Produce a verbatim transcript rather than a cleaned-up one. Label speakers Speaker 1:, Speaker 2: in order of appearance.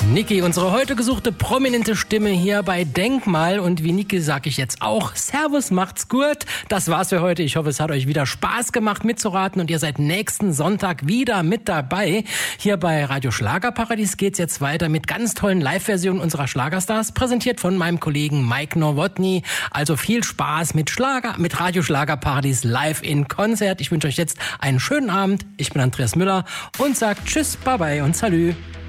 Speaker 1: Niki, unsere heute gesuchte prominente Stimme hier bei Denkmal. Und wie Niki sage ich jetzt auch, Servus, macht's gut. Das war's für heute. Ich hoffe, es hat euch wieder Spaß gemacht mitzuraten und ihr seid nächsten Sonntag wieder mit dabei. Hier bei Radio Schlagerparadies geht's jetzt weiter mit ganz tollen Live-Versionen unserer Schlagerstars, präsentiert von meinem Kollegen Mike Nowotny. Also viel Spaß mit Schlager, mit Radio Schlagerparadies live in Konzert. Ich wünsche euch jetzt einen schönen Abend. Ich bin Andreas Müller und sag Tschüss, Bye-bye und Salü.